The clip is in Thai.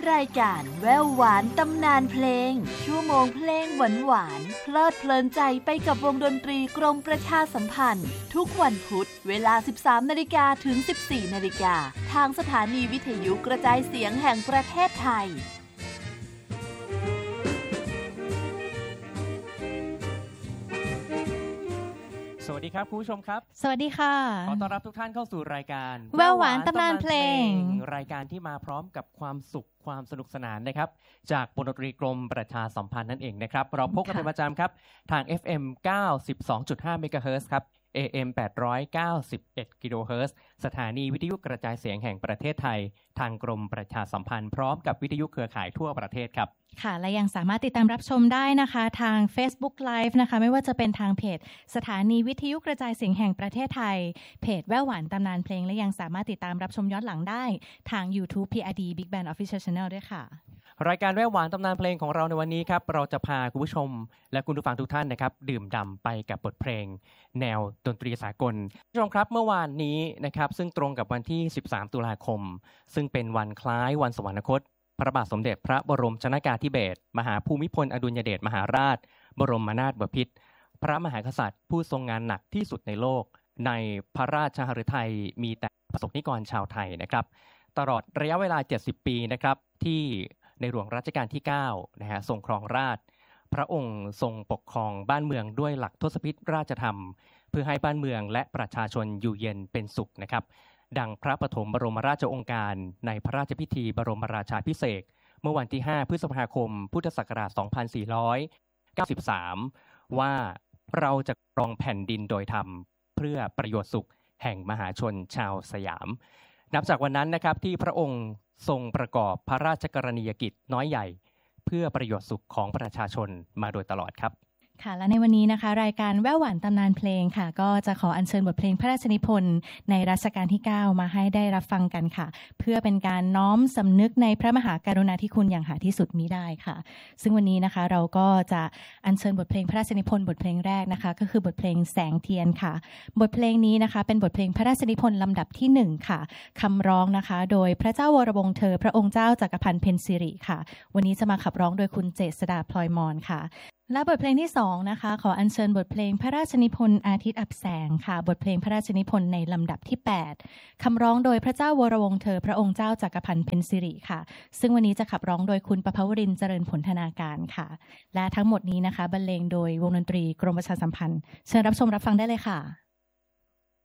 รายการแววหวานตำนานเพลงชั่วโมงเพลงหวานๆเพลิดเพลินใจไปกับวงดนตรีกรมประชาสัมพันธ์ทุกวันพุธเวลา 13 นาฬิกาถึง 14 นาฬิกาทางสถานีวิทยุกระจายเสียงแห่งประเทศไทยสวัสดีครับคุณผู้ชมครับสวัสดีค่ะขอต้อนรับทุกท่านเข้าสู่รายการแววหวานตำนานเพลงรายการที่มาพร้อมกับความสุขความสนุกสนานนะครับจากวงดนตรีกรมประชาสัมพันธ์นั่นเองนะครับเราพบกันเป็นประจำครับทาง FM 92.5 เมกะเฮิรตซ์ครับ AM 891 กิโลเฮิรตซ์สถานีวิทยุกระจายเสียงแห่งประเทศไทยทางกรมประชาสัมพันธ์พร้อมกับวิทยุเครือข่ายทั่วประเทศครับค่ะและยังสามารถติดตามรับชมได้นะคะทาง Facebook Live นะคะไม่ว่าจะเป็นทางเพจสถานีวิทยุกระจายเสียงแห่งประเทศไทยเพจแววหวานตำนานเพลงและยังสามารถติดตามรับชมย้อนหลังได้ทาง YouTube PRD Big Band Official Channel ด้วยค่ะรายการแววหวานตำนานเพลงของเราในวันนี้ครับเราจะพาคุณผู้ชมและคุณผู้ฟังทุกท่านนะครับดื่มด่ำไปกับบทเพลงแนวดนตรีสากลคุณผู้ชมครับเมื่อวานนี้นะครับซึ่งตรงกับวันที่13ตุลาคมซึ่งเป็นวันคล้ายวันสวรรคตพระบาทสมเด็จพระบรมชนกาธิเบศรมหาภูมิพลอดุลยเดชมหาราชบรมนาถบพิตรพระมหากษัตริย์ผู้ทรงงานหนักที่สุดในโลกในพระราชฤทัยมีแต่ประสบนิกรชาวไทยนะครับตลอดระยะเวลา70ปีนะครับที่ในหลวงรัชกาลที่9นะฮะทรงครองราชย์พระองค์ทรงปกครองบ้านเมืองด้วยหลักทศพิธราชธรรมเพื่อให้บ้านเมืองและประชาชนอยู่เย็นเป็นสุขนะครับดังพระปฐมบรมราชโองการในพระราชพิธีบรมราชาภิเษกเมื่อวันที่5พฤษภาคมพุทธศักราช2493ว่าเราจะครองแผ่นดินโดยธรรมเพื่อประโยชน์สุขแห่งมหาชนชาวสยามนับจากวันนั้นนะครับที่พระองค์ทรงประกอบพระราชกรณียกิจน้อยใหญ่เพื่อประโยชน์สุขของประชาชนมาโดยตลอดครับค่ะและในวันนี้นะคะรายการแววหวานตำนานเพลงค่ะก็จะขออัญเชิญบทเพลงพระราชนิพนธ์ในรัชกาลที่9มาให้ได้รับฟังกันค่ะเพื่อเป็นการน้อมสำนึกในพระมหากรุณาธิคุณอย่างหาที่สุดมิได้ค่ะซึ่งวันนี้นะคะเราก็จะอัญเชิญบทเพลงพระราชนิพนธ์บทเพลงแรกนะคะก็คือบทเพลงแสงเทียนค่ะบทเพลงนี้นะคะเป็นบทเพลงพระราชนิพนธ์ลำดับที่1ค่ะคำร้องนะคะโดยพระเจ้าวรวงศ์เธอพระองค์เจ้าจักรพันธ์เพ็ญสิริค่ะวันนี้จะมาขับร้องโดยคุณเจษฎาพลอยมรค่ะและบทเพลงที่2นะคะขออัญเชิญบทเพลงพระราชนิพนธ์อาทิตย์อับแสงค่ะบทเพลงพระราชนิพนธ์ในลำดับที่8คำร้องโดยพระเจ้าวรวงศ์เธอพระองค์เจ้าจักรพันธ์เพ็ญสิริค่ะซึ่งวันนี้จะขับร้องโดยคุณประภวรินทร์เจริญผลธนาการค่ะและทั้งหมดนี้นะคะบรรเลงโดยวงดนตรีกรมประชาสัมพันธ์เชิญรับชมรับฟังได้เลยค่ะ